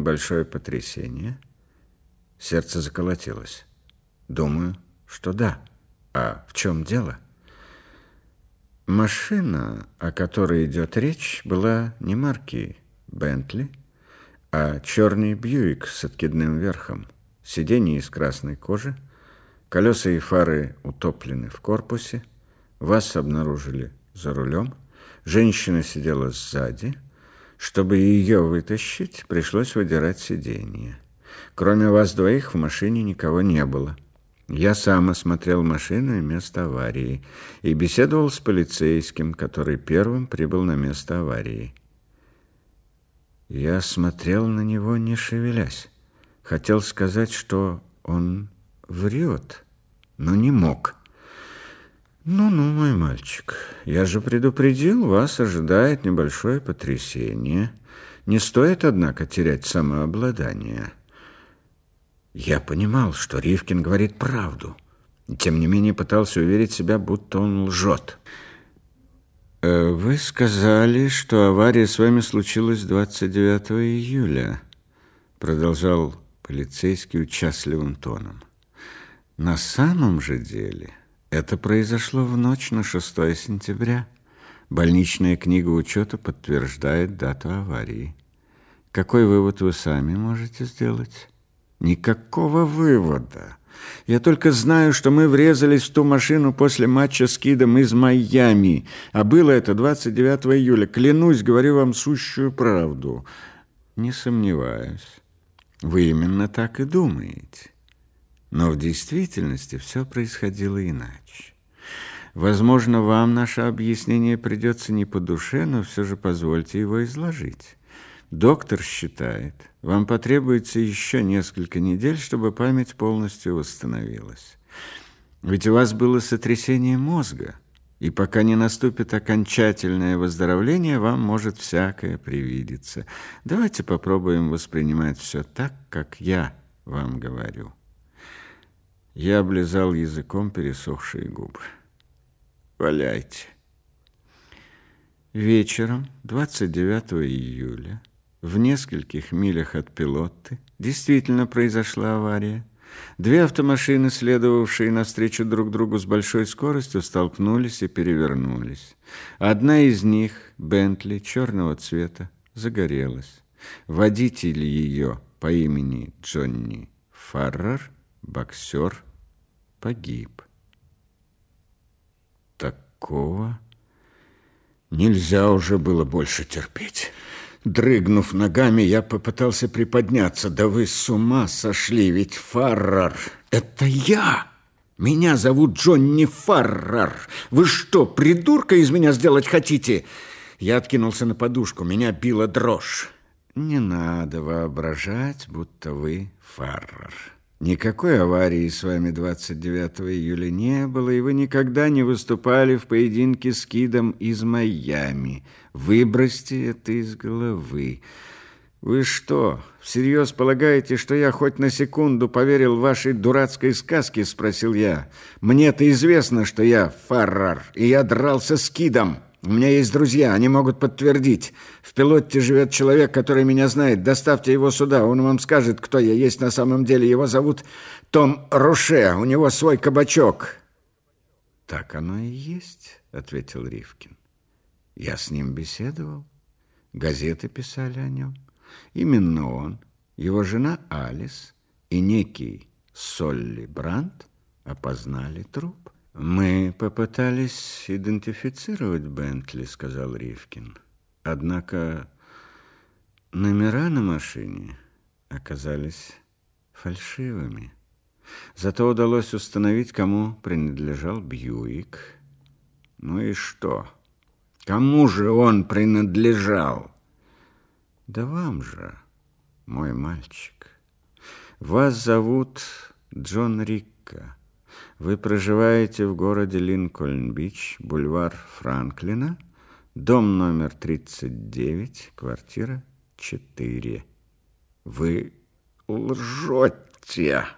небольшое потрясение? Сердце заколотилось. Думаю, что да. А в чем дело? Машина, о которой идет речь, была не марки «Бентли», а черный «Бьюик» с откидным верхом, сиденье из красной кожи, колеса и фары утоплены в корпусе, вас обнаружили за рулем, женщина сидела сзади. Чтобы ее вытащить, пришлось выдирать сиденье. Кроме вас двоих в машине никого не было. Я сам осмотрел машину и место аварии и беседовал с полицейским, который первым прибыл на место аварии. Я смотрел на него, не шевелясь. Хотел сказать, что он врет, но не мог. «Ну-ну, мой мальчик, я же предупредил, вас ожидает небольшое потрясение. Не стоит, однако, терять самообладание». Я понимал, что Ривкин говорит правду, и тем не менее пытался уверить себя, будто он лжет. «Вы сказали, что авария с вами случилась 29 июля», продолжал полицейский участливым тоном. «На самом же деле это произошло в ночь на 6 сентября. Больничная книга учета подтверждает дату аварии. Какой вывод вы сами можете сделать?» «Никакого вывода. Я только знаю, что мы врезались в ту машину после матча с Кидом из Майами. А было это 29 июля. Клянусь, говорю вам сущую правду». «Не сомневаюсь. Вы именно так и думаете. Но в действительности все происходило иначе. Возможно, вам наше объяснение придется не по душе, но все же позвольте его изложить. Доктор считает, вам потребуется еще несколько недель, чтобы память полностью восстановилась. Ведь у вас было сотрясение мозга, и пока не наступит окончательное выздоровление, вам может всякое привидеться. Давайте попробуем воспринимать все так, как я вам говорю». Я облизал языком пересохшие губы. «Валяйте». Вечером 29 июля в нескольких милях от Пилотты действительно произошла авария. Две автомашины, следовавшие навстречу друг другу с большой скоростью, столкнулись и перевернулись. Одна из них, Бентли, черного цвета, загорелась. Водитель ее по имени Джонни Фаррер, боксер, погиб. Такого нельзя уже было больше терпеть. Дрыгнув ногами, я попытался приподняться. «Да вы с ума сошли, ведь Фаррер — это я! Меня зовут Джонни Фаррер! Вы что, придурка из меня сделать хотите?» Я откинулся на подушку, меня била дрожь. «Не надо воображать, будто вы Фаррер. Никакой аварии с вами 29 июля не было, и вы никогда не выступали в поединке с Кидом из Майами. Выбросьте это из головы. Вы что, всерьез полагаете, что я хоть на секунду поверил вашей дурацкой сказке?» – спросил я. «Мне-то известно, что я Фаррер, и я дрался с Кидом. У меня есть друзья, они могут подтвердить. В Пилотте живет человек, который меня знает. Доставьте его сюда, он вам скажет, кто я есть на самом деле. Его зовут Том Роше, у него свой кабачок». «Так оно и есть», — ответил Ривкин. «Я с ним беседовал. Газеты писали о нем. Именно он, его жена Алис и некий Солли Брандт опознали труп». «Мы попытались идентифицировать Бентли», — сказал Ривкин. «Однако номера на машине оказались фальшивыми. Зато удалось установить, кому принадлежал Бьюик». «Ну и что? Кому же он принадлежал?» «Да вам же, мой мальчик. Вас зовут Джон Рикка. Вы проживаете в городе Линкольн-Бич, бульвар Франклина, дом номер 39, квартира 4. Вы лжете!»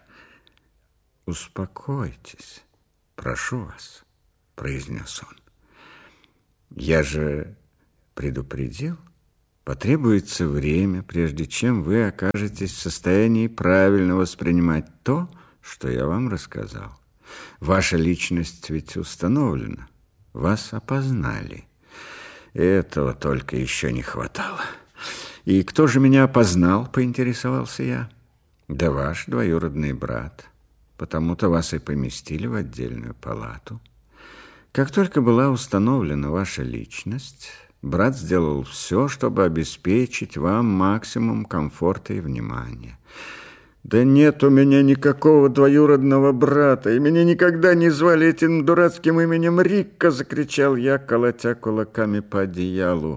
«Успокойтесь, прошу вас», — произнес он. «Я же предупредил, Потребуется время, прежде чем вы окажетесь в состоянии правильно воспринимать то, что я вам рассказал. Ваша личность ведь установлена. Вас опознали. Этого только еще не хватало. И кто же меня опознал, поинтересовался я. Да ваш двоюродный брат. Потому-то вас и поместили в отдельную палату. Как только была установлена ваша личность, брат сделал все, чтобы обеспечить вам максимум комфорта и внимания. «Да нет у меня никакого двоюродного брата, и меня никогда не звали этим дурацким именем Рикка!» — закричал я, колотя кулаками по одеялу.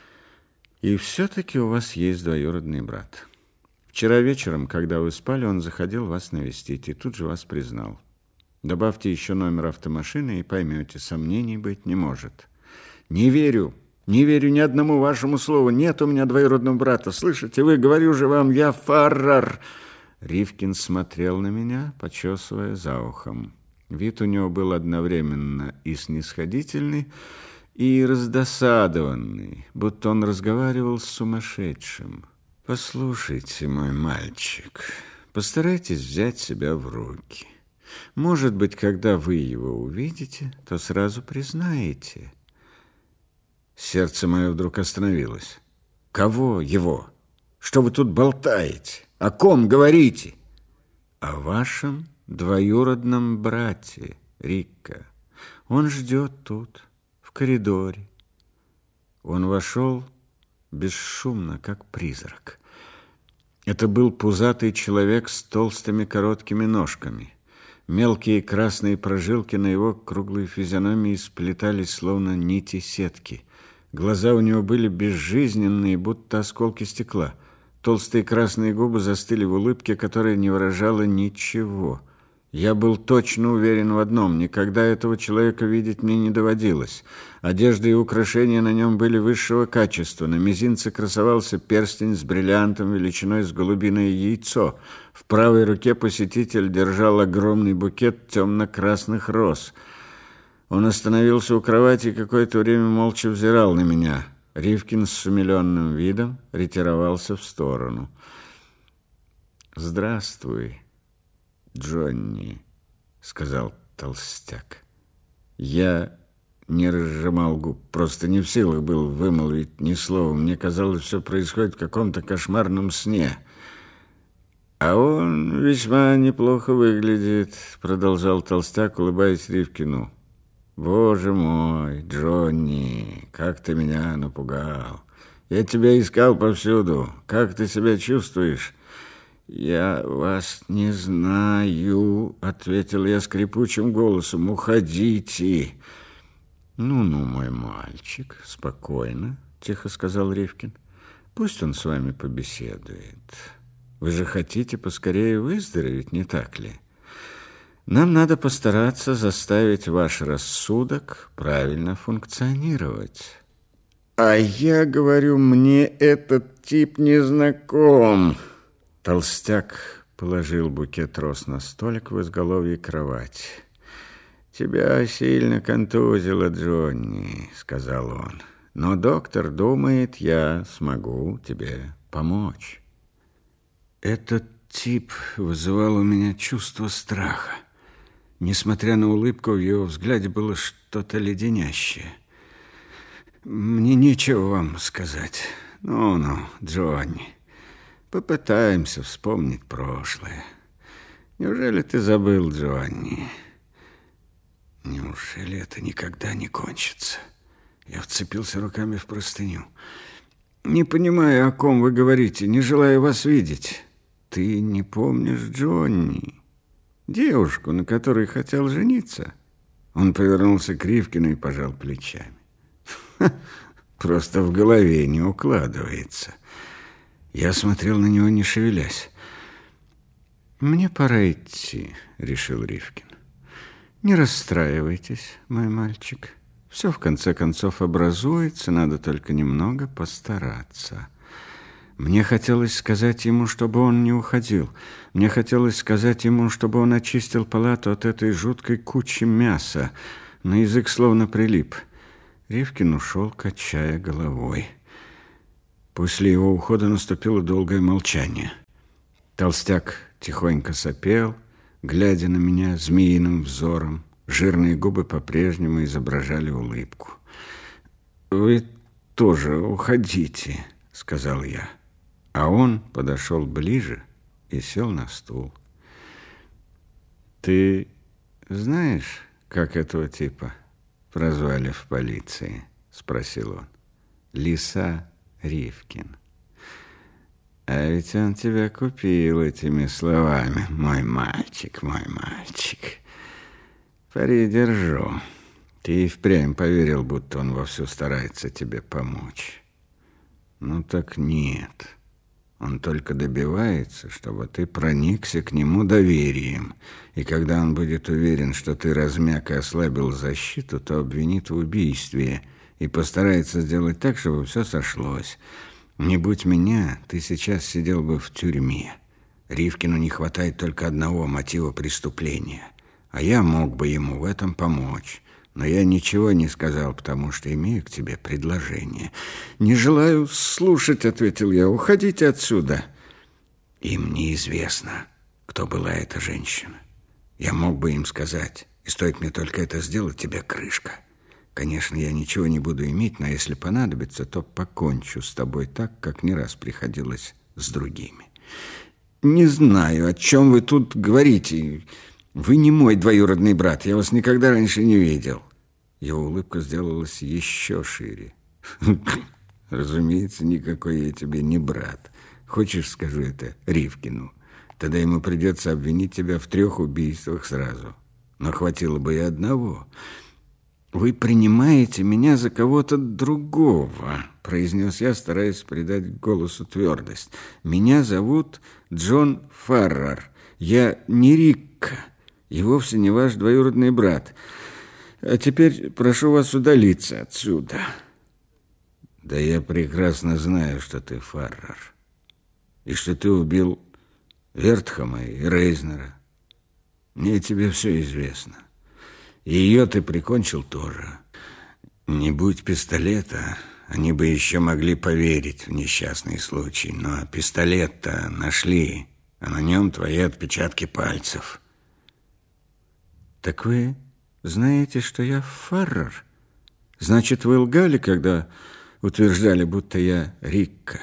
«И все-таки у вас есть двоюродный брат. Вчера вечером, когда вы спали, он заходил вас навестить и тут же вас признал. Добавьте еще номер автомашины и поймете, сомнений быть не может». «Не верю ни одному вашему слову. Нет у меня двоюродного брата. Слышите вы, говорю же вам, я Фаррар!» Ривкин смотрел на меня, почесывая за ухом. Вид у него был одновременно и снисходительный, и раздосадованный, будто он разговаривал с сумасшедшим. «Послушайте, мой мальчик, постарайтесь взять себя в руки. Может быть, когда вы его увидите, то сразу признаете». Сердце мое вдруг остановилось. «Кого его? Что вы тут болтаете? О ком говорите?» «О вашем двоюродном брате, Рикка. Он ждет тут, в коридоре». Он вошел бесшумно, как призрак. Это был пузатый человек с толстыми короткими ножками. Мелкие красные прожилки на его круглой физиономии сплетались, словно нити сетки. Глаза у него были безжизненные, будто осколки стекла. Толстые красные губы застыли в улыбке, которая не выражала ничего. Я был точно уверен в одном: никогда этого человека видеть мне не доводилось. Одежда и украшения на нем были высшего качества. На мизинце красовался перстень с бриллиантом величиной с голубиное яйцо. В правой руке посетитель держал огромный букет темно-красных роз. Он остановился у кровати и какое-то время молча взирал на меня. Ривкин с умиленным видом ретировался в сторону. «Здравствуй, Джонни», — сказал толстяк. Я не разжимал губ, просто не в силах был вымолвить ни слова. Мне казалось, все происходит в каком-то кошмарном сне. «А он весьма неплохо выглядит», — продолжал толстяк, улыбаясь Ривкину. «Боже мой, Джонни, как ты меня напугал! Я тебя искал повсюду. Как ты себя чувствуешь?» «Я вас не знаю», — ответил я скрипучим голосом. «Уходите». «Ну-ну, мой мальчик, спокойно», — тихо сказал Ривкин. «Пусть он с вами побеседует. Вы же хотите поскорее выздороветь, не так ли? Нам надо постараться заставить ваш рассудок правильно функционировать». «А я говорю, мне этот тип не знаком». Толстяк положил букет роз на столик в изголовье кровати. «Тебя сильно контузило, Джонни», — сказал он. «Но доктор думает, я смогу тебе помочь». Этот тип вызывал у меня чувство страха. Несмотря на улыбку, в его взгляде было что-то леденящее. «Мне нечего вам сказать. Ну-ну, Джонни, попытаемся вспомнить прошлое. Неужели ты забыл, Джонни? Неужели это никогда не кончится?» Я вцепился руками в простыню. «Не понимаю, о ком вы говорите, не желаю вас видеть». «Ты не помнишь Джонни? Девушку, на которой хотел жениться?» Он повернулся к Ривкину и пожал плечами. «Просто в голове не укладывается». Я смотрел на него, не шевелясь. «Мне пора идти», — решил Ривкин. «Не расстраивайтесь, мой мальчик. Все, в конце концов, образуется, надо только немного постараться». Мне хотелось сказать ему, чтобы он не уходил. Мне хотелось сказать ему, чтобы он очистил палату от этой жуткой кучи мяса. Но язык словно прилип. Ривкин ушел, качая головой. После его ухода наступило долгое молчание. Толстяк тихонько сопел, глядя на меня змеиным взором. Жирные губы по-прежнему изображали улыбку. «Вы тоже уходите», — сказал я. А он подошел ближе и сел на стул. «Ты знаешь, как этого типа прозвали в полиции?» — спросил он. «Лиса Ривкин. А ведь он тебя купил этими словами, мой мальчик, мой мальчик. Пари держу. Ты и впрямь поверил, будто он вовсю старается тебе помочь. Ну так нет. Он только добивается, чтобы ты проникся к нему доверием. И когда он будет уверен, что ты размяк и ослабил защиту, то обвинит в убийстве и постарается сделать так, чтобы все сошлось. Не будь меня, ты сейчас сидел бы в тюрьме. Ривкину не хватает только одного мотива преступления. А я мог бы ему в этом помочь. Но я ничего не сказал, потому что имею к тебе предложение. «Не желаю слушать», — ответил я. «Уходите отсюда». Им неизвестно, кто была эта женщина. Я мог бы им сказать, и стоит мне только это сделать, тебе крышка. Конечно, я ничего не буду иметь, но если понадобится, то покончу с тобой так, как не раз приходилось с другими. Не знаю, о чем вы тут говорите. Вы не мой двоюродный брат, я вас никогда раньше не видел. Его улыбка сделалась еще шире. Разумеется, никакой я тебе не брат. Хочешь, скажу это Ривкину? Тогда ему придется обвинить тебя в 3 убийствах сразу. Но хватило бы и одного. «Вы принимаете меня за кого-то другого», — произнес я, стараясь придать голосу твердость. «Меня зовут Джон Фаррар. Я не Рикка и вовсе не ваш двоюродный брат. А теперь прошу вас удалиться отсюда». «Да я прекрасно знаю, что ты Фаррар, и что ты убил Вертхама и Рейзнера. Мне тебе все известно. Ее ты прикончил тоже. Не будь пистолета, они бы еще могли поверить в несчастный случай. Но пистолет-то нашли, а на нем твои отпечатки пальцев». «Так вы знаете, что я Фаррар? Значит, вы лгали, когда утверждали, будто я Рикка?»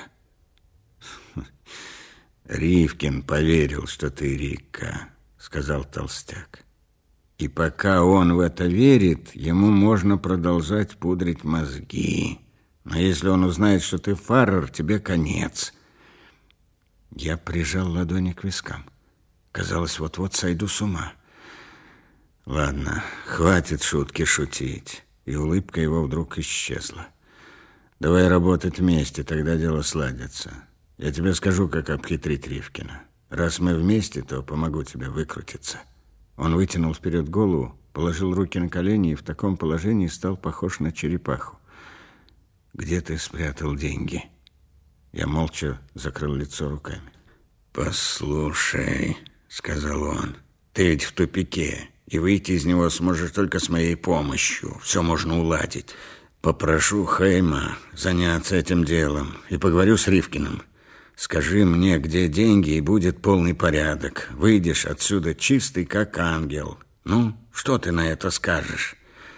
«Ривкин поверил, что ты Рикка», — сказал толстяк. «И пока он в это верит, ему можно продолжать пудрить мозги. Но если он узнает, что ты Фаррар, тебе конец». Я прижал ладони к вискам. Казалось, вот-вот сойду с ума. «Ладно, хватит шутки шутить». И улыбка его вдруг исчезла. «Давай работать вместе, тогда дело сладится. Я тебе скажу, как обхитрить Ривкина. Раз мы вместе, то помогу тебе выкрутиться». Он вытянул вперед голову, положил руки на колени и в таком положении стал похож на черепаху. «Где ты спрятал деньги?» Я молча закрыл лицо руками. «Послушай», — сказал он, — «ты ведь в тупике, и выйти из него сможешь только с моей помощью. Все можно уладить. Попрошу Хейма заняться этим делом и поговорю с Ривкиным. Скажи мне, где деньги, и будет полный порядок. Выйдешь отсюда чистый, как ангел. Ну, что ты на это скажешь?»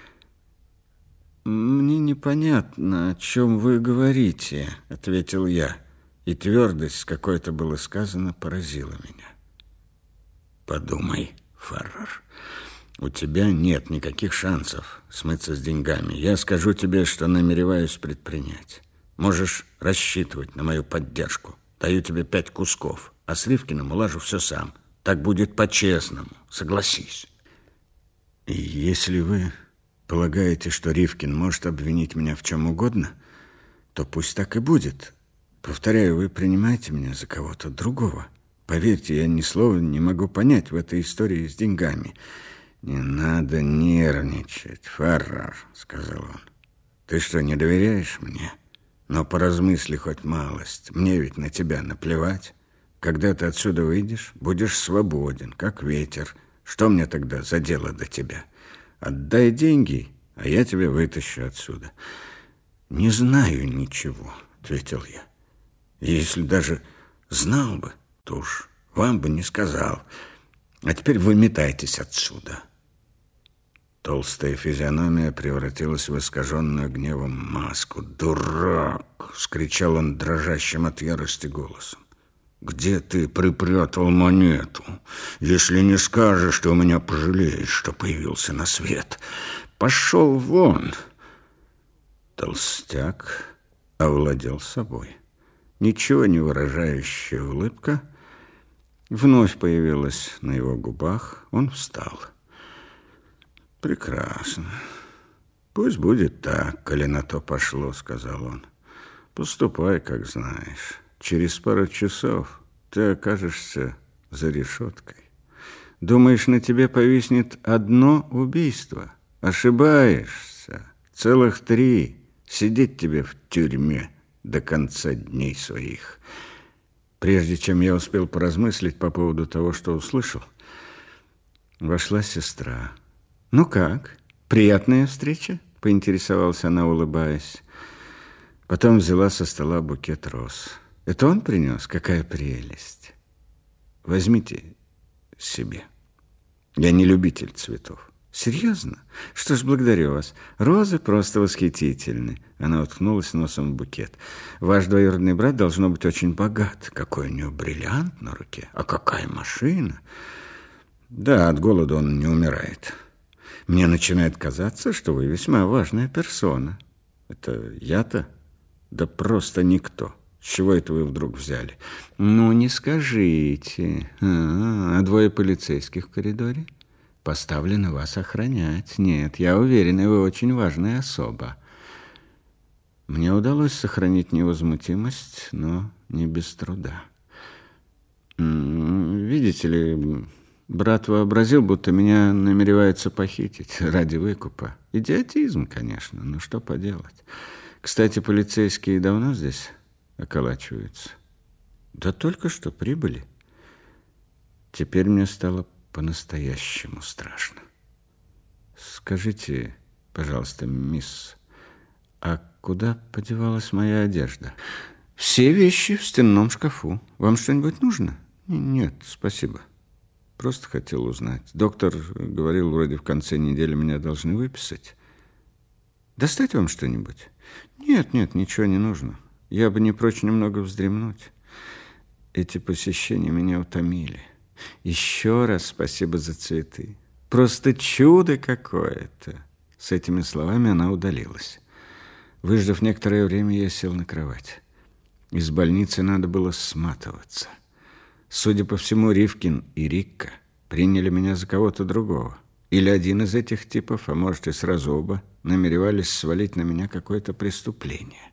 «Мне непонятно, о чем вы говорите», — ответил я, и твердость, с какой это было сказано, поразила меня. «Подумай, Фаррар, у тебя нет никаких шансов смыться с деньгами. Я скажу тебе, что намереваюсь предпринять. Можешь рассчитывать на мою поддержку. Даю тебе 5 кусков, а с Ривкиным улажу все сам. Так будет по-честному, согласись». «И если вы полагаете, что Ривкин может обвинить меня в чем угодно, то пусть так и будет. Повторяю, вы принимаете меня за кого-то другого. Поверьте, я ни слова не могу понять в этой истории с деньгами». «Не надо нервничать, Фаррар», — сказал он. «Ты что, не доверяешь мне? Но поразмысли хоть малость. Мне ведь на тебя наплевать. Когда ты отсюда выйдешь, будешь свободен, как ветер. Что мне тогда за дело до тебя? Отдай деньги, а я тебя вытащу отсюда». «Не знаю ничего», — ответил я. И если даже знал бы, то уж вам бы не сказал. А теперь выметайтесь отсюда». Толстая физиономия превратилась в искаженную гневом маску. «Дурак!» — вскричал он дрожащим от ярости голосом. «Где ты припрятал монету? Если не скажешь, то у меня пожалеешь, что появился на свет. Пошел вон!» Толстяк овладел собой. Ничего не выражающая улыбка вновь появилась на его губах. Он встал. «Прекрасно. Пусть будет так, коли на то пошло», — сказал он. «Поступай, как знаешь. Через пару часов ты окажешься за решеткой. Думаешь, на тебе повиснет одно убийство? Ошибаешься. Целых 3. Сидеть тебе в тюрьме до конца дней своих». Прежде чем я успел поразмыслить по поводу того, что услышал, вошла сестра. «Ну как? Приятная встреча?» — поинтересовалась она, улыбаясь. Потом взяла со стола букет роз. «Это он принес? Какая прелесть! Возьмите себе. Я не любитель цветов». «Серьезно? Что ж, благодарю вас. Розы просто восхитительны». Она уткнулась носом в букет. «Ваш двоюродный брат должно быть очень богат. Какой у него бриллиант на руке. А какая машина!» «Да, от голода он не умирает. Мне начинает казаться, что вы весьма важная персона». «Это я-то? Да просто никто. С чего это вы вдруг взяли?» «Ну, не скажите. А 2 полицейских в коридоре поставлены вас охранять. Нет, я уверена, вы очень важная особа». Мне удалось сохранить невозмутимость, но не без труда. «Видите ли, брат вообразил, будто меня намеревается похитить ради выкупа. Идиотизм, конечно, но что поделать. Кстати, полицейские давно здесь околачиваются?» «Да только что прибыли». Теперь мне стало по-настоящему страшно. «Скажите, пожалуйста, мисс, а куда подевалась моя одежда?» «Все вещи в стенном шкафу. Вам что-нибудь нужно?» «Нет, спасибо. Просто хотел узнать. Доктор говорил, вроде в конце недели меня должны выписать. Достать вам что-нибудь?» «Нет, ничего не нужно. Я бы не прочь немного вздремнуть. Эти посещения меня утомили. Еще раз спасибо за цветы. Просто чудо какое-то». С этими словами она удалилась. Выждав некоторое время, я сел на кровать. Из больницы надо было сматываться. Судя по всему, Ривкин и Рикка приняли меня за кого-то другого. Или один из этих типов, а может и сразу оба, намеревались свалить на меня какое-то преступление.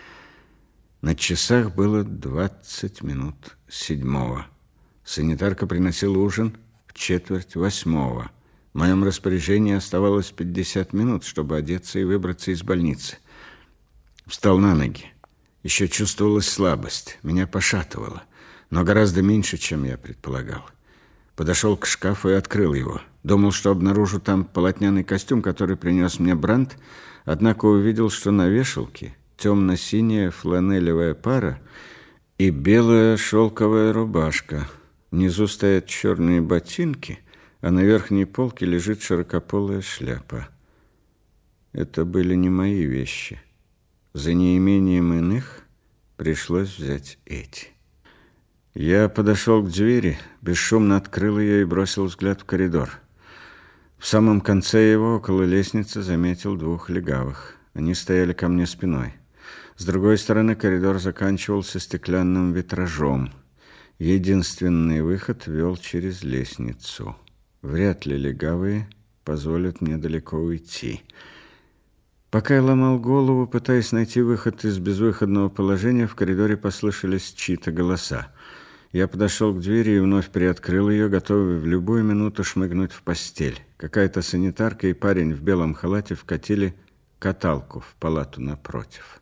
На часах было 20 минут 7. Санитарка приносила ужин в 7:45. В моем распоряжении оставалось 50 минут, чтобы одеться и выбраться из больницы. Встал на ноги. Еще чувствовалась слабость. Меня пошатывало, но гораздо меньше, чем я предполагал. Подошел к шкафу и открыл его. Думал, что обнаружу там полотняный костюм, который принес мне Брандт, однако увидел, что на вешалке темно-синяя фланелевая пара и белая шелковая рубашка. Внизу стоят черные ботинки, а на верхней полке лежит широкополая шляпа. Это были не мои вещи. За неимением иных пришлось взять эти. Я подошел к двери, бесшумно открыл ее и бросил взгляд в коридор. В самом конце его, около лестницы, заметил 2 легавых. Они стояли ко мне спиной. С другой стороны коридор заканчивался стеклянным витражом. Единственный выход вел через лестницу. Вряд ли легавые позволят мне далеко уйти. Пока я ломал голову, пытаясь найти выход из безвыходного положения, в коридоре послышались чьи-то голоса. Я подошел к двери и вновь приоткрыл ее, готовый в любую минуту шмыгнуть в постель. Какая-то санитарка и парень в белом халате вкатили каталку в палату напротив.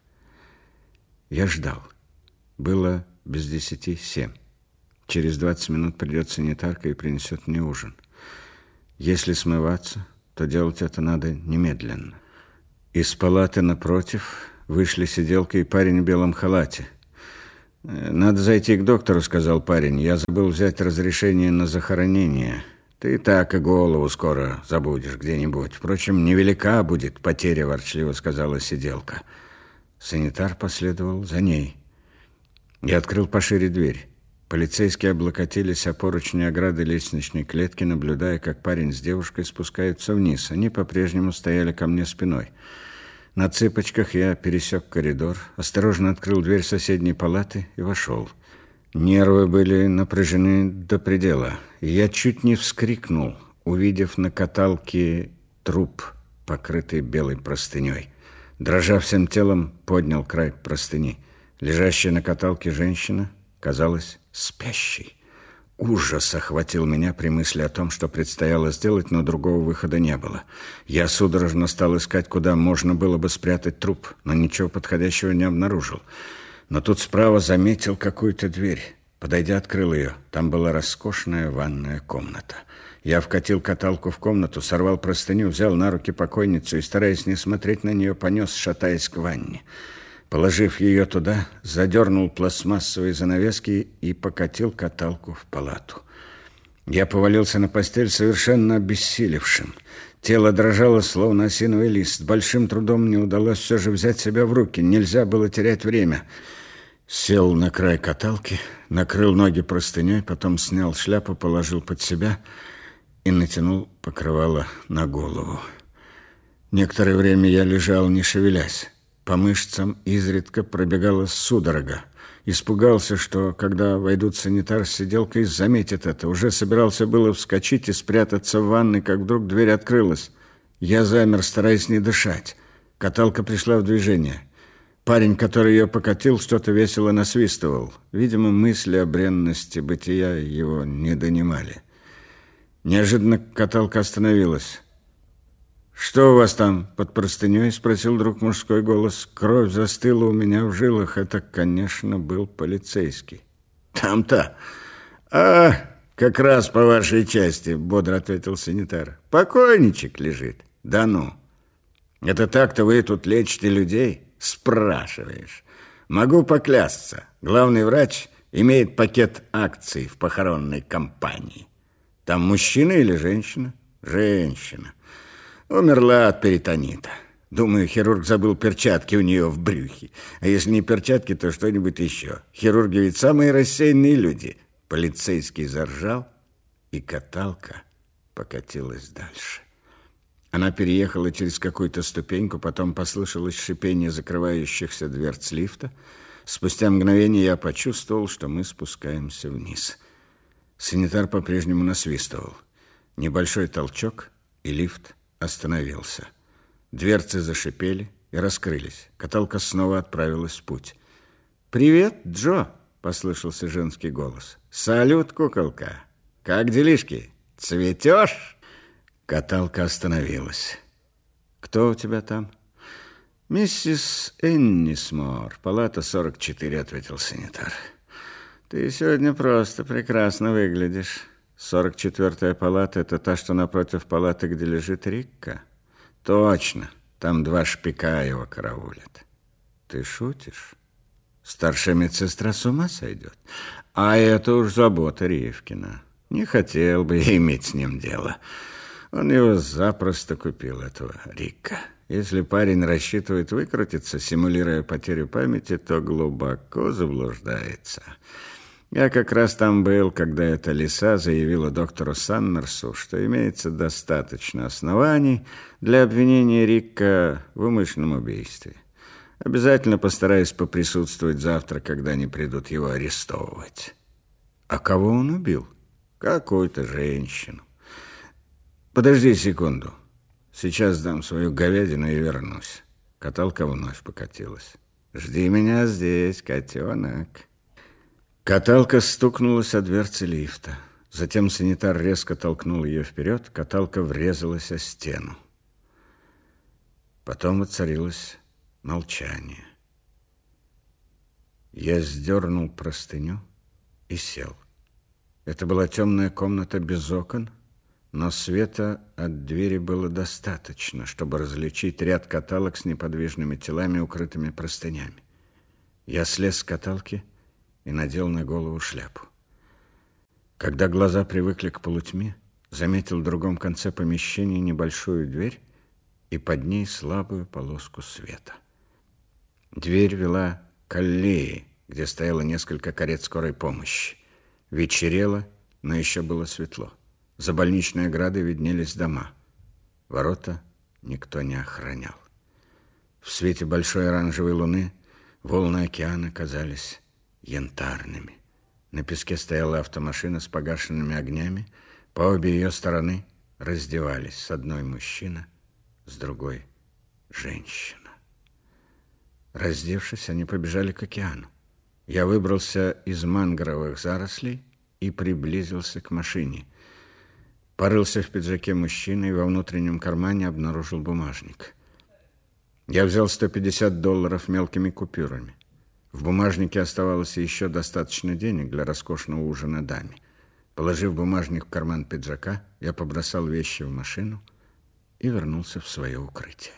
Я ждал. Было без 10:07. Через 20 минут придет санитарка и принесет мне ужин. Если смываться, то делать это надо немедленно. Из палаты напротив вышли сиделка и парень в белом халате. «Надо зайти к доктору», — сказал парень. «Я забыл взять разрешение на захоронение. Ты так и голову скоро забудешь где-нибудь. Впрочем, невелика будет потеря», — ворчливо сказала сиделка. Санитар последовал за ней. Я открыл пошире дверь. Полицейские облокотились о поручни ограды лестничной клетки, наблюдая, как парень с девушкой спускаются вниз. Они по-прежнему стояли ко мне спиной. На цыпочках я пересек коридор, осторожно открыл дверь соседней палаты и вошел. Нервы были напряжены до предела, и я чуть не вскрикнул, увидев на каталке труп, покрытый белой простыней. Дрожа всем телом, поднял край простыни. Лежащая на каталке женщина казалась спящей. Ужас охватил меня при мысли о том, что предстояло сделать, но другого выхода не было. Я судорожно стал искать, куда можно было бы спрятать труп, но ничего подходящего не обнаружил. Но тут справа заметил какую-то дверь. Подойдя, открыл ее. Там была роскошная ванная комната. Я вкатил каталку в комнату, сорвал простыню, взял на руки покойницу и, стараясь не смотреть на нее, понес, шатаясь к ванне. Положив ее туда, задернул пластмассовые занавески и покатил каталку в палату. Я повалился на постель совершенно обессилевшим. Тело дрожало, словно осиновый лист. Большим трудом мне удалось все же взять себя в руки. Нельзя было терять время. Сел на край каталки, накрыл ноги простыней, потом снял шляпу, положил под себя и натянул покрывало на голову. Некоторое время я лежал, не шевелясь. По мышцам изредка пробегала судорога. Испугался, что, когда войдут санитар с сиделкой, заметит это. Уже собирался было вскочить и спрятаться в ванной, как вдруг дверь открылась. Я замер, стараясь не дышать. Каталка пришла в движение. Парень, который ее покатил, что-то весело насвистывал. Видимо, мысли о бренности бытия его не донимали. Неожиданно каталка остановилась. «Что у вас там под простыней?» — спросил вдруг мужской голос. Кровь застыла у меня в жилах. Это, конечно, был полицейский. «Там-то? Как раз по вашей части», — бодро ответил санитар. «Покойничек лежит». «Да ну! Это так-то вы тут лечите людей?» «Спрашиваешь. Могу поклясться. Главный врач имеет пакет акций в похоронной компании. Там мужчина или женщина?» «Женщина. Умерла от перитонита. Думаю, хирург забыл перчатки у нее в брюхе. А если не перчатки, то что-нибудь еще. Хирурги ведь самые рассеянные люди». Полицейский заржал, и каталка покатилась дальше. Она переехала через какую-то ступеньку, потом послышалось шипение закрывающихся дверц лифта. Спустя мгновение я почувствовал, что мы спускаемся вниз. Санитар по-прежнему насвистывал. Небольшой толчок, и лифт остановился. Дверцы зашипели и раскрылись. Каталка снова отправилась в путь. «Привет, Джо!» — послышался женский голос. «Салют, куколка! Как делишки? Цветешь?» Каталка остановилась. «Кто у тебя там?» «Миссис Эннисмор, палата 44», — ответил санитар. «Ты сегодня просто прекрасно выглядишь. 44-я палата — это та, что напротив палаты, где лежит Рикка?» «Точно, там 2 шпика его караулят». «Ты шутишь? Старшая медсестра с ума сойдет. А это уж забота Ривкина. Не хотел бы я иметь с ним дело. Он его запросто купил, этого Рикка. Если парень рассчитывает выкрутиться, симулируя потерю памяти, то глубоко заблуждается. Я как раз там был, когда эта лиса заявила доктору Саммерсу, что имеется достаточно оснований для обвинения Рикка в умышленном убийстве. Обязательно постараюсь поприсутствовать завтра, когда они придут его арестовывать». «А кого он убил?» «Какую-то женщину». «Подожди секунду. Сейчас дам свою говядину и вернусь». Каталка вновь покатилась. «Жди меня здесь, котенок». Каталка стукнулась о дверцы лифта. Затем санитар резко толкнул ее вперед. Каталка врезалась о стену. Потом воцарилось молчание. Я сдернул простыню и сел. Это была темная комната без окон, но света от двери было достаточно, чтобы различить ряд каталог с неподвижными телами, укрытыми простынями. Я слез с каталки и надел на голову шляпу. Когда глаза привыкли к полутьме, заметил в другом конце помещения небольшую дверь и под ней слабую полоску света. Дверь вела к аллее, где стояло несколько карет скорой помощи. Вечерело, но еще было светло. За больничной оградой виднелись дома. Ворота никто не охранял. В свете большой оранжевой луны волны океана казались янтарными. На песке стояла автомашина с погашенными огнями. По обе ее стороны раздевались. С одной мужчина, с другой женщина. Раздевшись, они побежали к океану. Я выбрался из мангровых зарослей и приблизился к машине. Порылся в пиджаке мужчины и во внутреннем кармане обнаружил бумажник. Я взял $150 мелкими купюрами. В бумажнике оставалось еще достаточно денег для роскошного ужина даме. Положив бумажник в карман пиджака, я побросал вещи в машину и вернулся в свое укрытие.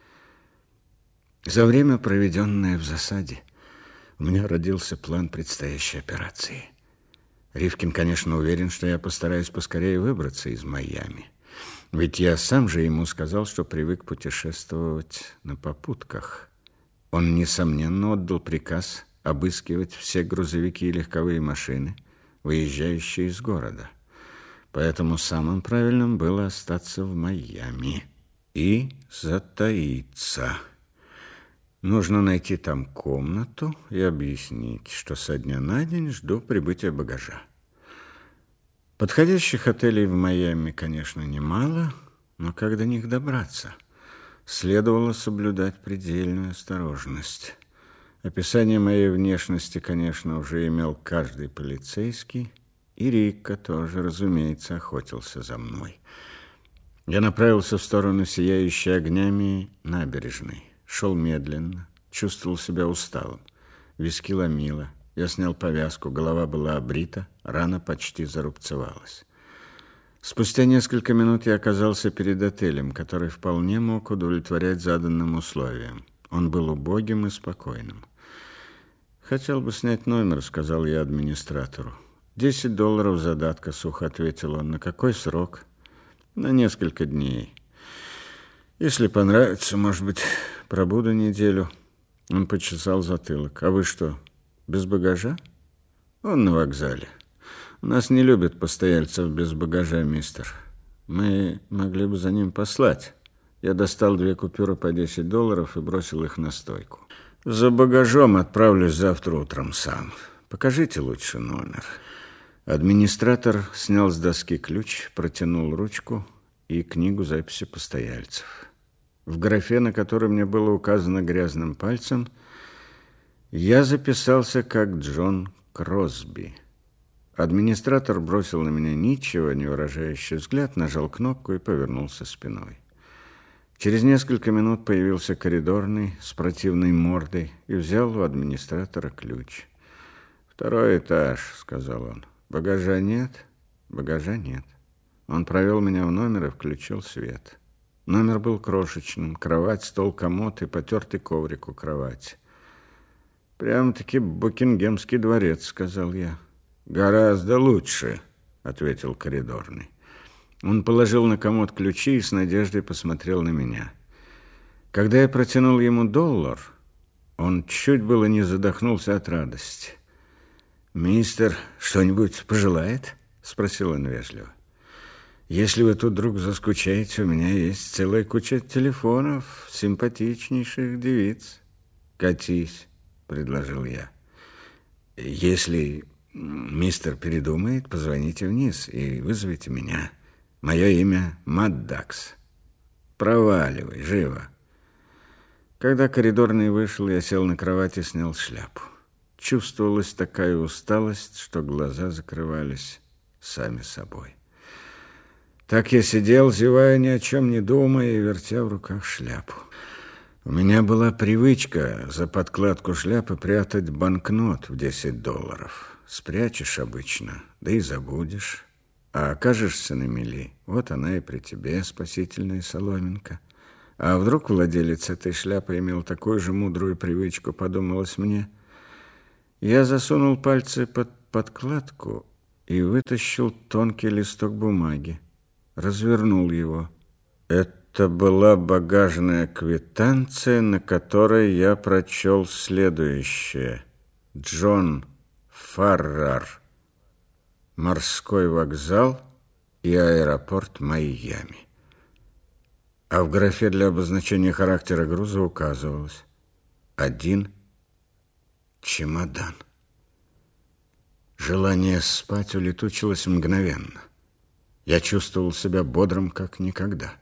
За время, проведенное в засаде, у меня родился план предстоящей операции. Ривкин, конечно, уверен, что я постараюсь поскорее выбраться из Майами. Ведь я сам же ему сказал, что привык путешествовать на попутках. Он, несомненно, отдал приказ обыскивать все грузовики и легковые машины, выезжающие из города. Поэтому самым правильным было остаться в Майами и затаиться. Нужно найти там комнату и объяснить, что со дня на день жду прибытия багажа. Подходящих отелей в Майами, конечно, немало, но как до них добраться? Следовало соблюдать предельную осторожность. Описание моей внешности, конечно, уже имел каждый полицейский, и Рикко тоже, разумеется, охотился за мной. Я направился в сторону сияющей огнями набережной. Шел медленно, чувствовал себя усталым. Виски ломило. Я снял повязку, голова была обрита, рана почти зарубцевалась. Спустя несколько минут я оказался перед отелем, который вполне мог удовлетворять заданным условиям. Он был убогим и спокойным. «Хотел бы снять номер», — сказал я администратору. $10 задатка, — сухо ответил он. «На какой срок?» «На несколько дней. Если понравится, может быть, пробуду неделю». Он почесал затылок. «А вы что, без багажа?» «Он на вокзале. У нас не любят постояльцев без багажа, мистер. Мы могли бы за ним послать». Я достал 2 купюры по $10 и бросил их на стойку. «За багажом отправлюсь завтра утром сам. Покажите лучше номер». Администратор снял с доски ключ, протянул ручку и книгу записи постояльцев. В графе, на которой мне было указано грязным пальцем, я записался как Джон Кросби. Администратор бросил на меня ничего не выражающий взгляд, нажал кнопку и повернулся спиной. Через несколько минут появился коридорный с противной мордой и взял у администратора ключ. «2-й этаж», — сказал он. «Багажа нет?» «Багажа нет». Он провел меня в номер и включил свет. Номер был крошечным. Кровать, стол, комод и потертый коврик у кровати. «Прямо-таки Букингемский дворец», — сказал я. «Гораздо лучше», — ответил коридорный. Он положил на комод ключи и с надеждой посмотрел на меня. Когда я протянул ему $1, он чуть было не задохнулся от радости. «Мистер что-нибудь пожелает?» — спросил он вежливо. «Если вы тут вдруг заскучаете, у меня есть целая куча телефонов симпатичнейших девиц». «Катись», — предложил я. «Если мистер передумает, позвоните вниз и вызовите меня. Мое имя Маддакс. Проваливай, живо». Когда коридорный вышел, я сел на кровать и снял шляпу. Чувствовалась такая усталость, что глаза закрывались сами собой. Так я сидел, зевая, ни о чем не думая, и вертя в руках шляпу. У меня была привычка за подкладку шляпы прятать банкнот в $10. Спрячешь обычно, да и забудешь. А окажешься на мели, вот она и при тебе, спасительная соломинка. А вдруг владелец этой шляпы имел такую же мудрую привычку, подумалось мне. Я засунул пальцы под подкладку и вытащил тонкий листок бумаги. Развернул его. Это была багажная квитанция, на которой я прочел следующее. Джон Фаррар. Морской вокзал и аэропорт Майами. А в графе для обозначения характера груза указывалось: 1 чемодан. Желание спать улетучилось мгновенно. Я чувствовал себя бодрым, как никогда.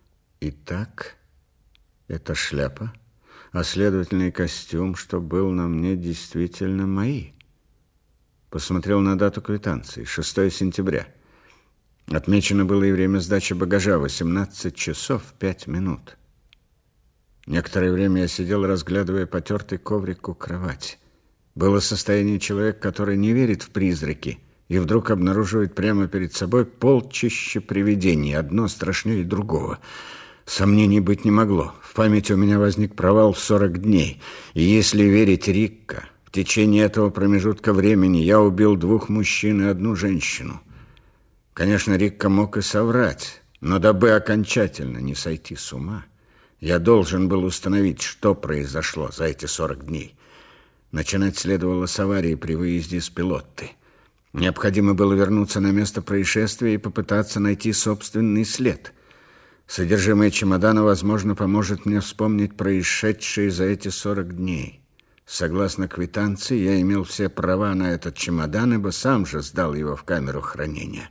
Итак, эта шляпа, а следовательно и костюм, что был на мне, действительно мои. Посмотрел на дату квитанции, 6 сентября. Отмечено было и время сдачи багажа, 18 часов 5 минут. Некоторое время я сидел, разглядывая потертый коврик у кровати. Было состояние человека, который не верит в призраки, и вдруг обнаруживает прямо перед собой полчища привидений, одно страшнее другого. Сомнений быть не могло. В памяти у меня возник провал в 40 дней. И если верить Рикко, в течение этого промежутка времени я убил 2 мужчин и 1 женщину. Конечно, Рикко мог и соврать, но дабы окончательно не сойти с ума, я должен был установить, что произошло за эти 40 дней. Начинать следовало с аварии при выезде с Пилотты. Необходимо было вернуться на место происшествия и попытаться найти собственный след. Содержимое чемодана, возможно, поможет мне вспомнить происшедшее за эти 40 дней. Согласно квитанции, я имел все права на этот чемодан, ибо сам же сдал его в камеру хранения.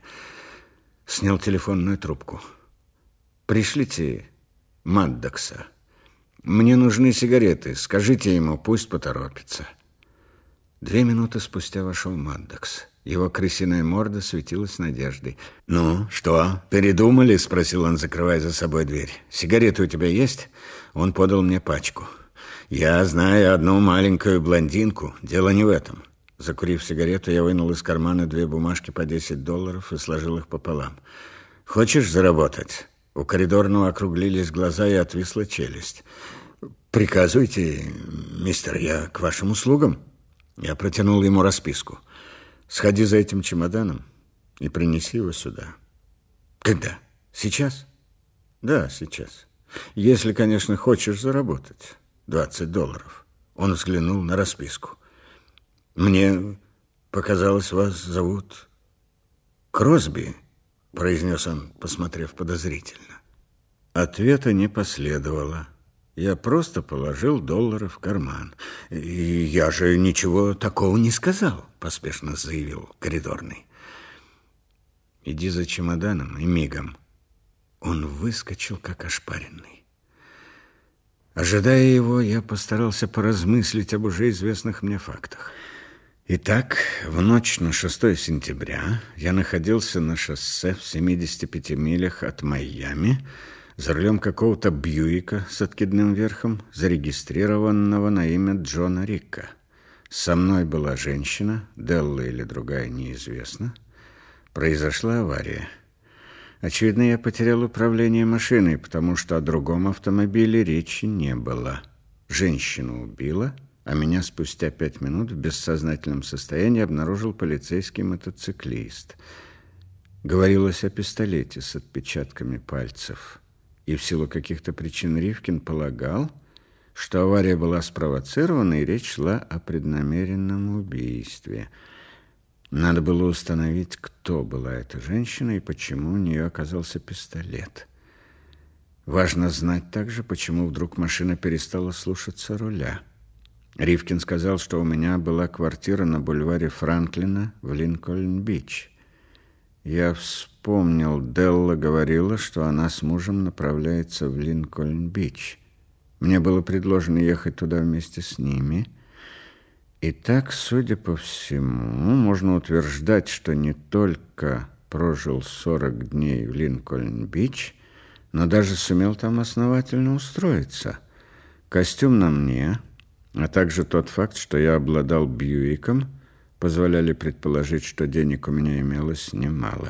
Снял телефонную трубку. «Пришлите Маддокса. Мне нужны сигареты. Скажите ему, пусть поторопится». 2 минуты спустя вошел Маддокс. Его крысиная морда светилась надеждой. «Ну, что, передумали?» — спросил он, закрывая за собой дверь. «Сигареты у тебя есть?» Он подал мне пачку. «Я знаю одну маленькую блондинку. Дело не в этом». Закурив сигарету, я вынул из кармана 2 бумажки по $10 и сложил их пополам. «Хочешь заработать?» У коридорного округлились глаза и отвисла челюсть. «Приказывайте, мистер, я к вашим услугам». Я протянул ему расписку. «Сходи за этим чемоданом и принеси его сюда». «Когда? Сейчас?» «Да, сейчас. Если, конечно, хочешь заработать $20». Он взглянул на расписку. «Мне показалось, вас зовут Кросби», — произнес он, посмотрев подозрительно. Ответа не последовало. Я просто положил $1 в карман. «И я же ничего такого не сказал», — поспешно заявил коридорный. «Иди за чемоданом и мигом». Он выскочил, как ошпаренный. Ожидая его, я постарался поразмыслить об уже известных мне фактах. Итак, в ночь на 6 сентября я находился на шоссе в 75 милях от Майами за рулем какого-то Бьюика с откидным верхом, зарегистрированного на имя Джона Рикко. Со мной была женщина, Делла или другая, неизвестно. Произошла авария. Очевидно, я потерял управление машиной, потому что о другом автомобиле речи не было. Женщину убила, а меня спустя 5 минут в бессознательном состоянии обнаружил полицейский мотоциклист. Говорилось о пистолете с отпечатками пальцев. И в силу каких-то причин Ривкин полагал, что авария была спровоцирована, и речь шла о преднамеренном убийстве. Надо было установить, кто была эта женщина и почему у нее оказался пистолет. Важно знать также, почему вдруг машина перестала слушаться руля. Ривкин сказал, что у меня была квартира на бульваре Франклина в Линкольн-Бич. Я вспомнил, Делла говорила, что она с мужем направляется в Линкольн-Бич. Мне было предложено ехать туда вместе с ними. И так, судя по всему, можно утверждать, что не только прожил 40 дней в Линкольн-Бич, но даже сумел там основательно устроиться. Костюм на мне, а также тот факт, что я обладал Бьюиком, позволяли предположить, что денег у меня имелось немало.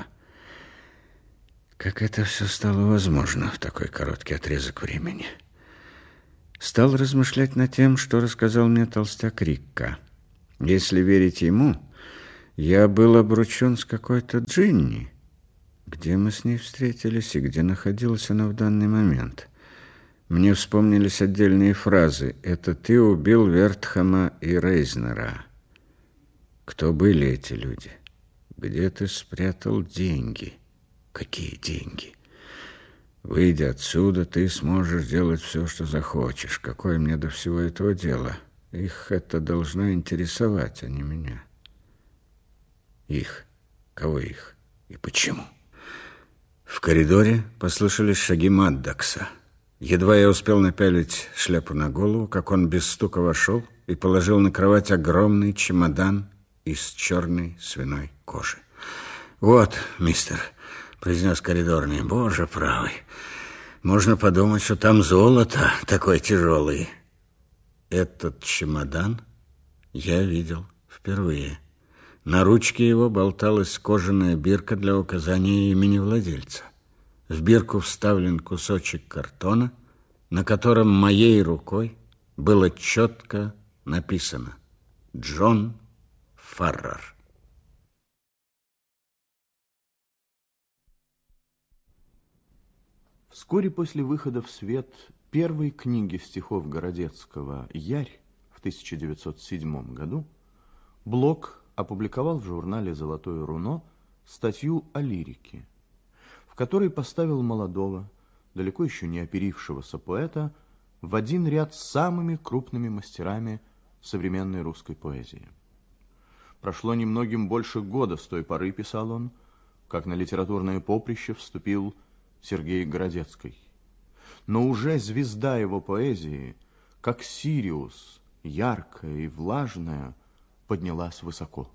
Как это все стало возможно в такой короткий отрезок времени? Стал размышлять над тем, что рассказал мне толстяк Рикко. Если верить ему, я был обручен с какой-то Джинни. Где мы с ней встретились и где находилась она в данный момент? Мне вспомнились отдельные фразы. «Это ты убил Вертхэма и Рейзнера». Кто были эти люди? Где ты спрятал деньги? Какие деньги? Выйдя отсюда, ты сможешь делать все, что захочешь. Какое мне до всего этого дела? Их это должно интересовать, а не меня. Их? Кого их? И почему? В коридоре послышались шаги Маддокса. Едва я успел напялить шляпу на голову, как он без стука вошел и положил на кровать огромный чемодан из черной свиной кожи. «Вот, мистер», — произнес коридорный, — «боже правый, можно подумать, что там золото такое тяжелое». Этот чемодан я видел впервые. На ручке его болталась кожаная бирка для указания имени владельца. В бирку вставлен кусочек картона, на котором моей рукой было четко написано «Джон Фаррар». Вскоре после выхода в свет первой книги стихов Городецкого «Ярь» в 1907 году Блок опубликовал в журнале «Золотое руно» статью о лирике, в которой поставил молодого, далеко еще не оперившегося поэта в один ряд с самыми крупными мастерами современной русской поэзии. Прошло немногим больше года с той поры, писал он, как на литературное поприще вступил Сергей Городецкий. Но уже звезда его поэзии, как Сириус, яркая и влажная, поднялась высоко.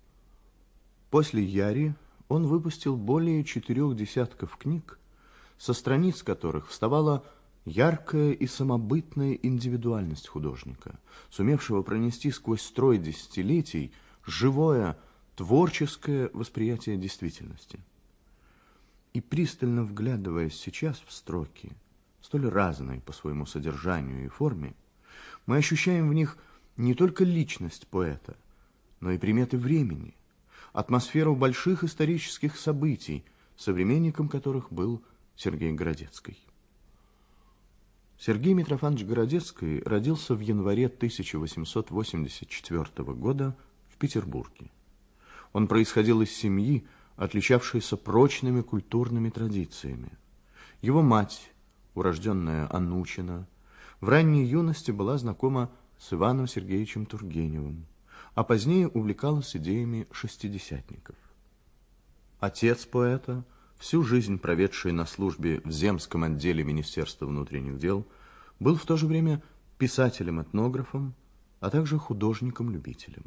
После «Яри» он выпустил более 4 десятков книг, со страниц которых вставала яркая и самобытная индивидуальность художника, сумевшего пронести сквозь строй десятилетий живое, творческое восприятие действительности. И пристально вглядываясь сейчас в строки, столь разные по своему содержанию и форме, мы ощущаем в них не только личность поэта, но и приметы времени, атмосферу больших исторических событий, современником которых был Сергей Городецкий. Сергей Митрофанович Городецкий родился в январе 1884 года в Петербурге. Он происходил из семьи, отличавшейся прочными культурными традициями. Его мать, урожденная Анучина, в ранней юности была знакома с Иваном Сергеевичем Тургеневым, а позднее увлекалась идеями шестидесятников. Отец поэта, всю жизнь проведший на службе в земском отделе Министерства внутренних дел, был в то же время писателем-этнографом, а также художником-любителем.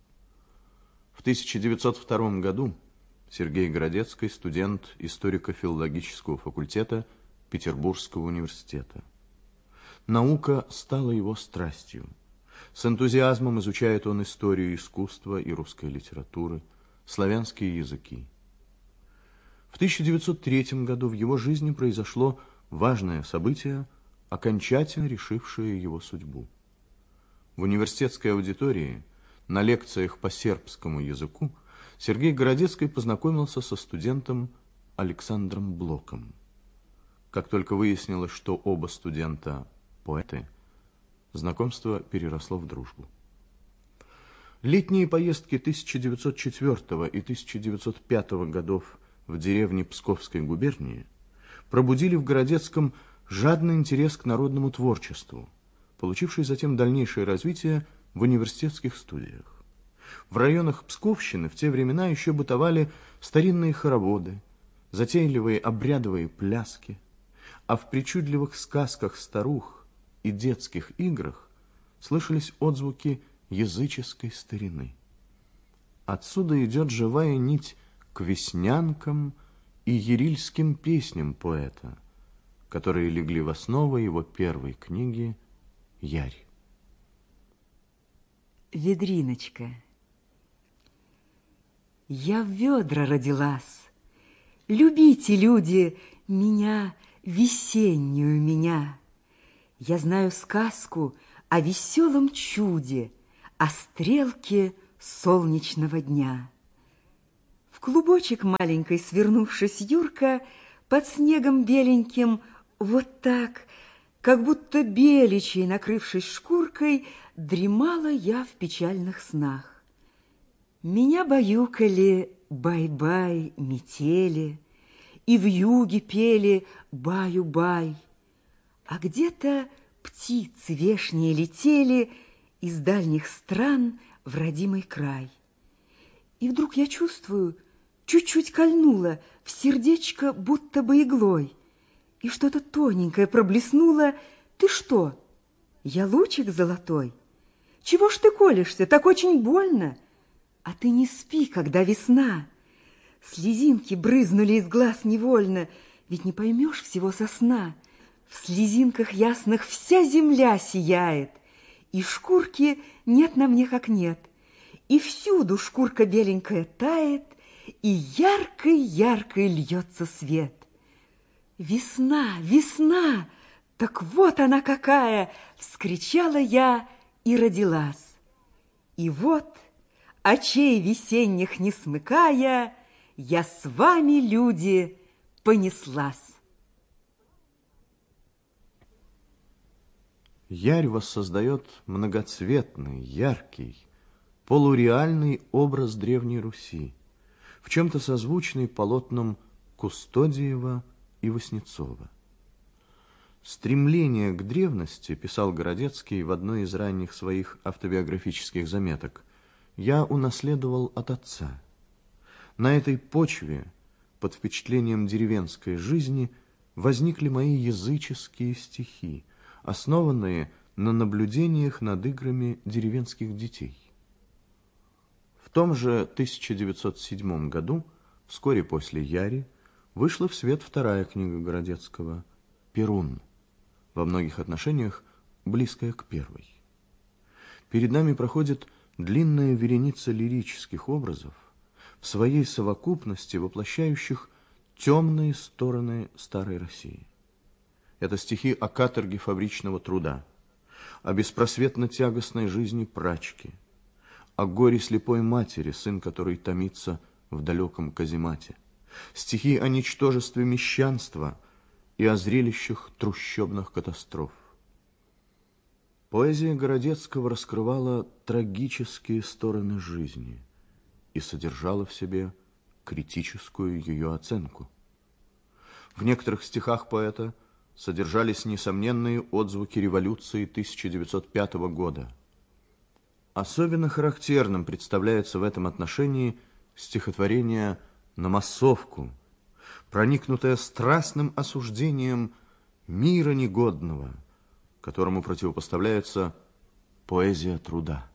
В 1902 году Сергей Городецкий, студент историко-филологического факультета Петербургского университета. Наука стала его страстью. С энтузиазмом изучает он историю искусства и русской литературы, славянские языки. В 1903 году в его жизни произошло важное событие, окончательно решившее его судьбу. В университетской аудитории на лекциях по сербскому языку Сергей Городецкий познакомился со студентом Александром Блоком. Как только выяснилось, что оба студента поэты, знакомство переросло в дружбу. Летние поездки 1904 и 1905 годов в деревне Псковской губернии пробудили в Городецком жадный интерес к народному творчеству, получивший затем дальнейшее развитие в университетских студиях. В районах Псковщины в те времена еще бытовали старинные хороводы, затейливые обрядовые пляски, а в причудливых сказках старух и детских играх слышались отзвуки языческой старины. Отсюда идет живая нить к веснянкам и ярильским песням поэта, которые легли в основу его первой книги «Ярь». Ведриночка. Я в ведра родилась. Любите, люди, меня, весеннюю меня. Я знаю сказку о веселом чуде, о стрелке солнечного дня. В клубочек маленькой свернувшись, Юрка под снегом беленьким вот так, как будто беличьей, накрывшись шкуркой, дремала я в печальных снах. Меня баюкали бай-бай метели, и вьюги пели баю-бай, а где-то птицы вешние летели из дальних стран в родимый край. И вдруг я чувствую, чуть-чуть кольнуло в сердечко, будто бы иглой, и что-то тоненькое проблеснуло. Ты что? Я лучик золотой. Чего ж ты колешься? Так очень больно. А ты не спи, когда весна. Слезинки брызнули из глаз невольно, ведь не поймешь всего со сна. В слезинках ясных вся земля сияет, и шкурки нет на мне как нет, и всюду шкурка беленькая тает, и яркой-яркой льется свет. Весна, весна, так вот она какая! Вскричала я и родилась. И вот, очей весенних не смыкая, я с вами, люди, понеслась. Ярь воссоздает многоцветный, яркий, полуреальный образ Древней Руси, в чем-то созвучный полотнам Кустодиева и Васнецова. «Стремление к древности», писал Городецкий в одной из ранних своих автобиографических заметок, «я унаследовал от отца. На этой почве, под впечатлением деревенской жизни, возникли мои языческие стихи, основанные на наблюдениях над играми деревенских детей». В том же 1907 году, вскоре после Яри, вышла в свет вторая книга Городецкого «Перун», во многих отношениях близкая к первой. Перед нами проходит длинная вереница лирических образов, в своей совокупности воплощающих темные стороны старой России. Это стихи о каторге фабричного труда, о беспросветно-тягостной жизни прачки, о горе слепой матери, сын которой томится в далеком каземате, стихи о ничтожестве мещанства и о зрелищах трущобных катастроф. Поэзия Городецкого раскрывала трагические стороны жизни и содержала в себе критическую ее оценку. В некоторых стихах поэта содержались несомненные отзвуки революции 1905 года. Особенно характерным представляется в этом отношении стихотворение «На массовку», проникнутое страстным осуждением мира негодного, которому противопоставляется поэзия труда.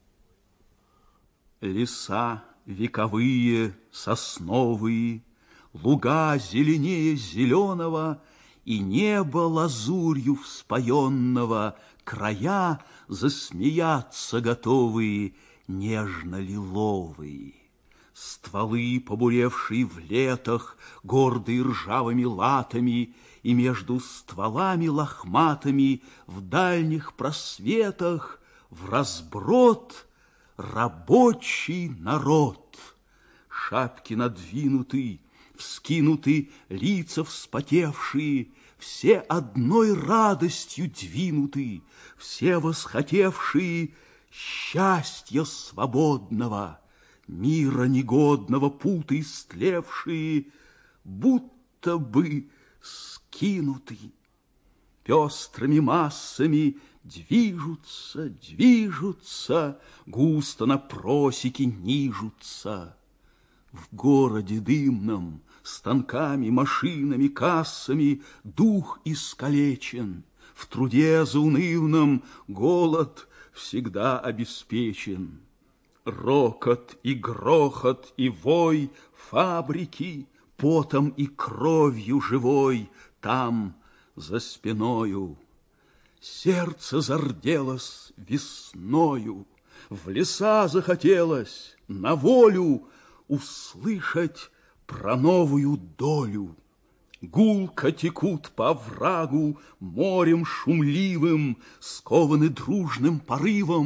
Леса вековые, сосновые, луга зеленее зеленого, и небо лазурью вспоенного, края засмеяться готовые, нежно-лиловые. Стволы, побуревшие в летах, гордые ржавыми латами, и между стволами лохматыми в дальних просветах в разброд рабочий народ. Шапки надвинуты, вскинуты лица вспотевшие, все одной радостью двинуты, все восхотевшие счастья свободного, мира негодного путы истлевшие, будто бы скинуты. Пестрыми массами движутся, движутся, густо на просеке нижутся. В городе дымном, станками, машинами, кассами дух искалечен, в труде заунывном голод всегда обеспечен. Рокот и грохот и вой фабрики, потом и кровью живой там за спиною. Сердце зарделось весною, в леса захотелось на волю услышать про новую долю. Гулко текут по оврагу морем шумливым, скованы дружным порывом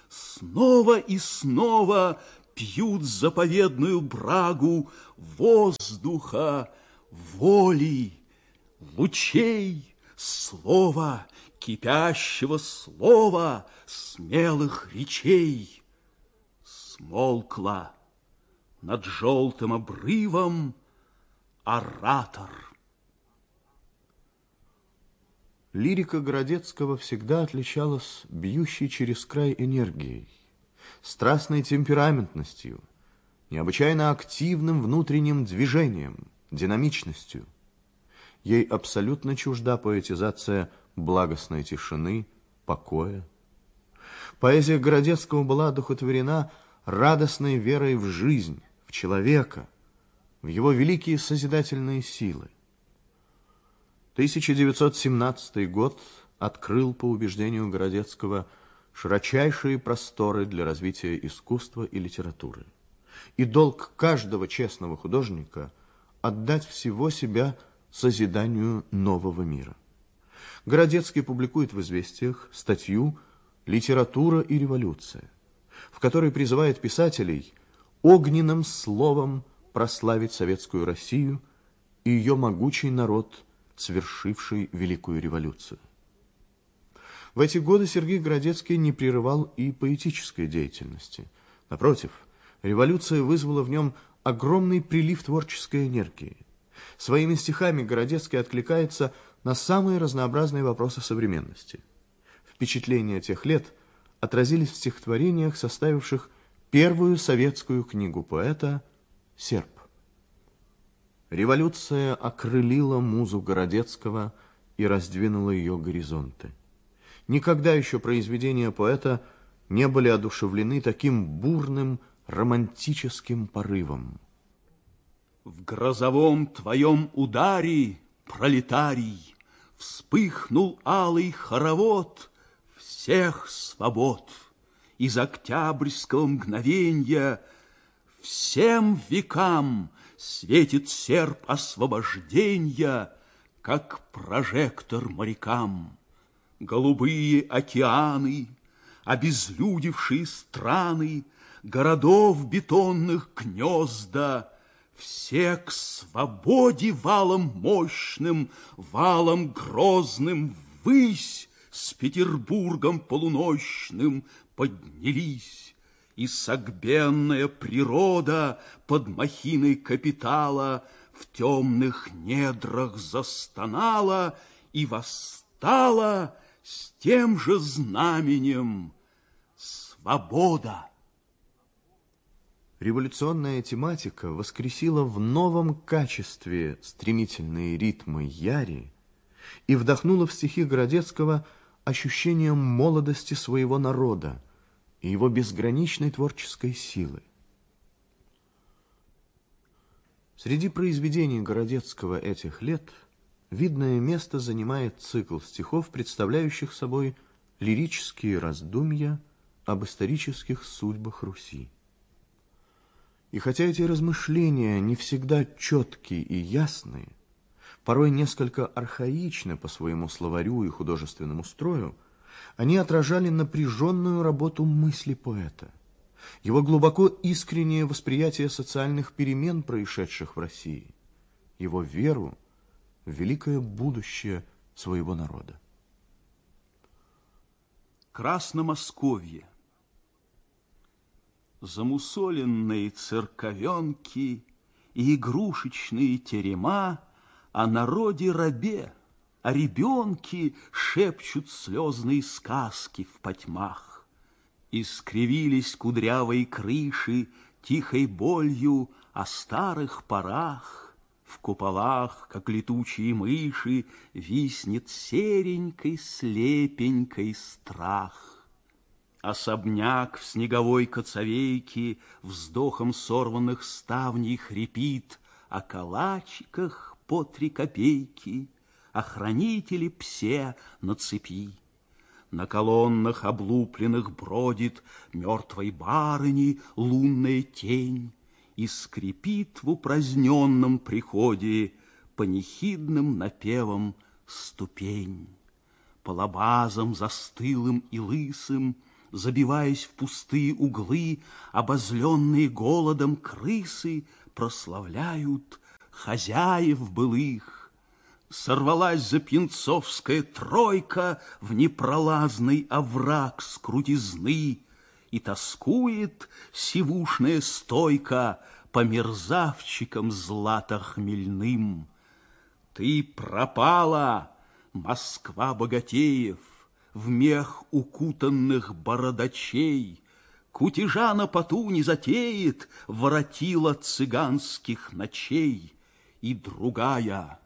снова и снова пьют заповедную брагу воздуха, воли, лучей, слова, кипящего слова, смелых речей. Смолкла над желтым обрывом оратор. Лирика Городецкого всегда отличалась бьющей через край энергией, страстной темпераментностью, необычайно активным внутренним движением, динамичностью. Ей абсолютно чужда поэтизация благостной тишины, покоя. Поэзия Городецкого была одухотворена радостной верой в жизнь, в человека, в его великие созидательные силы. 1917 год открыл, по убеждению Городецкого, широчайшие просторы для развития искусства и литературы. И долг каждого честного художника – отдать всего себя созиданию нового мира. Городецкий публикует в «Известиях» статью «Литература и революция», в которой призывает писателей огненным словом прославить советскую Россию и ее могучий народ, совершивший Великую революцию. В эти годы Сергей Городецкий не прерывал и поэтической деятельности. Напротив, революция вызвала в нем огромный прилив творческой энергии. Своими стихами Городецкий откликается на самые разнообразные вопросы современности. Впечатления тех лет отразились в стихотворениях, составивших первую советскую книгу поэта «Серб». Революция окрылила музу Городецкого и раздвинула ее горизонты. Никогда еще произведения поэта не были одушевлены таким бурным романтическим порывом. В грозовом твоем ударе, пролетарий, вспыхнул алый хоровод всех свобод. Из октябрьского мгновенья всем векам светит серп освобожденья, как прожектор морякам. Голубые океаны, обезлюдевшие страны, городов бетонных гнезда, все к свободе валом мощным, валом грозным ввысь с Петербургом полуночным поднялись. И согбенная природа под махиной капитала в темных недрах застонала и восстала с тем же знаменем свобода. Революционная тематика воскресила в новом качестве стремительные ритмы яри и вдохнула в стихи Городецкого ощущение молодости своего народа и его безграничной творческой силы. Среди произведений Городецкого этих лет видное место занимает цикл стихов, представляющих собой лирические раздумья об исторических судьбах Руси. И хотя эти размышления не всегда четкие и ясные, порой несколько архаичны по своему словарю и художественному строю, они отражали напряженную работу мысли поэта, его глубоко искреннее восприятие социальных перемен, происшедших в России, его веру в великое будущее своего народа. Красномосковье. Замусоленные церковенки и игрушечные терема о народе-рабе, о ребенке шепчут слезные сказки в потьмах. Искривились кудрявые крыши тихой болью о старых порах. В куполах, как летучие мыши, виснет серенькой, слепенькой страх. Особняк в снеговой коцовейке вздохом сорванных ставней хрипит о калачиках по 3 копейки, о хранителе псе на цепи. На колоннах облупленных бродит мертвой барыни лунная тень и скрипит в упраздненном приходе панихидным напевом ступень. По лабазам застылым и лысым забиваясь в пустые углы, обозленные голодом крысы прославляют хозяев былых. Сорвалась запинцовская тройка в непролазный овраг с крутизны, и тоскует сивушная стойка по мерзавчикам злато-хмельным. Ты пропала, Москва богатеев, в мех укутанных бородачей, кутежа на поту не затеет воротила цыганских ночей. И другая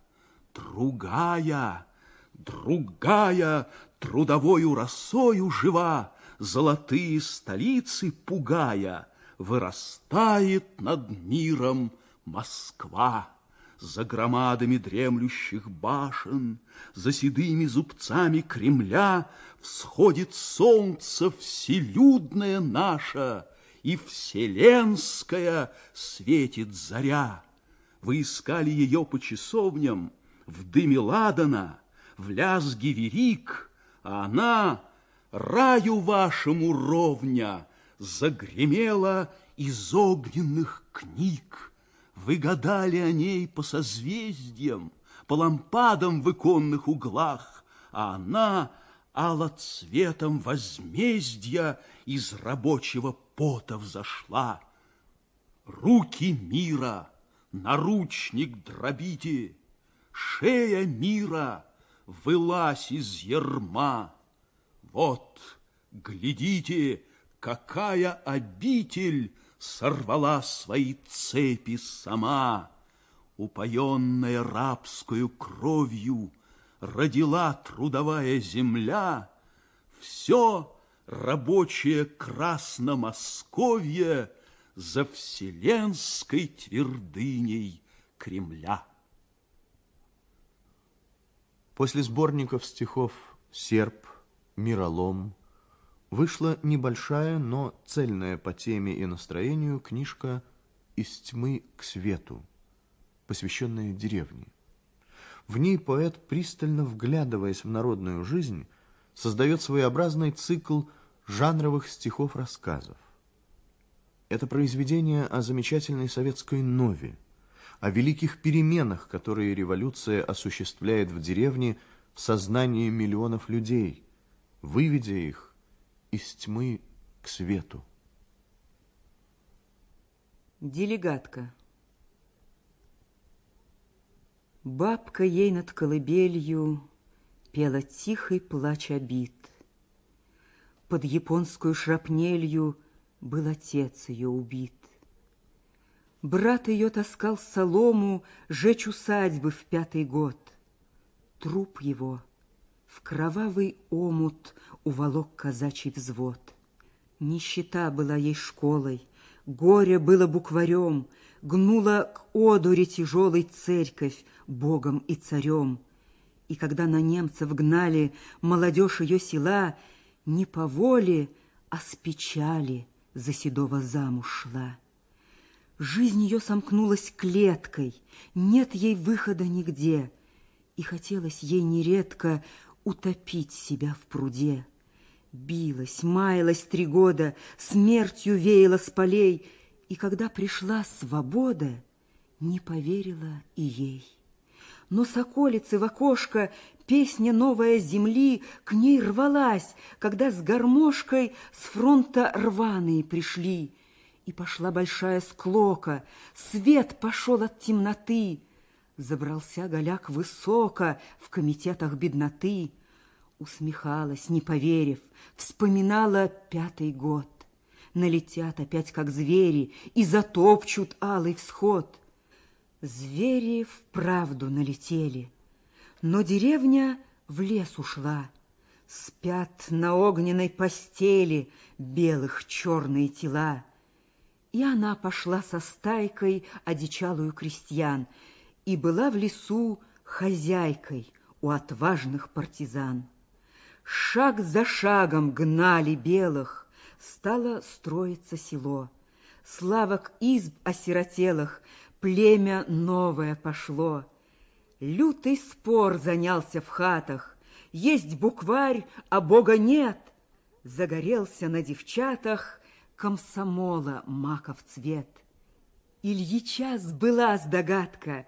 трудовою росою жива, золотые столицы пугая, вырастает над миром Москва. За громадами дремлющих башен, за седыми зубцами Кремля всходит солнце вселюдное наше, и вселенская светит заря. Вы искали ее по часовням, в дыме ладана, в лязге верик, а она раю вашему ровня загремела из огненных книг. Вы гадали о ней по созвездиям, по лампадам в иконных углах, а она алоцветом возмездия из рабочего пота взошла. Руки мира, наручник дробите, шея мира, вылазь из ярма. Вот, глядите, какая обитель сорвала свои цепи сама, упоенная рабскую кровью, родила трудовая земля все рабочее Красномосковье за вселенской твердыней Кремля. После сборников стихов «Серп», «Миролом» вышла небольшая, но цельная по теме и настроению книжка «Из тьмы к свету», посвященная деревне. В ней поэт, пристально вглядываясь в народную жизнь, создает своеобразный цикл жанровых стихов-рассказов. Это произведение о замечательной советской нове, о великих переменах, которые революция осуществляет в деревне в сознании миллионов людей, выведя их из тьмы к свету. Делегатка. Бабка ей над колыбелью пела тихий плач обид. Под японскую шрапнелью был отец ее убит. Брат ее таскал солому жечь усадьбы в 5-й год. Труп его в кровавый омут уволок казачий взвод. Нищета была ей школой, горе было букварем, гнула к одуре тяжелой церковь богом и царем. И когда на немцев гнали молодежь ее села, не по воле, а с печали за седого замуж шла. Жизнь ее сомкнулась клеткой, нет ей выхода нигде, и хотелось ей нередко утопить себя в пруде. Билась, маялась 3 года, смертью веяла с полей, и когда пришла свобода, не поверила и ей. Но с околицы в окошко песня новая земли к ней рвалась, когда с гармошкой с фронта рваные пришли. И пошла большая склока, свет пошел от темноты. Забрался голяк высоко в комитетах бедноты. Усмехалась, не поверив, вспоминала 5-й год. Налетят опять, как звери, и затопчут алый всход. Звери вправду налетели, но деревня в лес ушла. Спят на огненной постели белых черные тела. И она пошла со стайкой одичалую крестьян и была в лесу хозяйкой у отважных партизан. Шаг за шагом гнали белых, стало строиться село. Славок изб осиротелых племя новое пошло. Лютый спор занялся в хатах. Есть букварь, а Бога нет. загорелся на девчатах комсомола маков цвет. Ильича сбылась догадка,